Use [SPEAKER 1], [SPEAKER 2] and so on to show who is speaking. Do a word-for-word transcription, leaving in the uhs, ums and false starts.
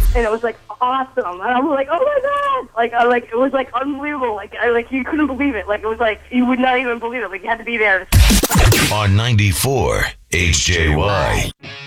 [SPEAKER 1] and it was like awesome. And I was like, oh my god! Like, I like it was like unbelievable. Like, I like you couldn't believe it. Like, it was like you would not even believe it. Like, you had to be there.
[SPEAKER 2] On ninety-four H J Y.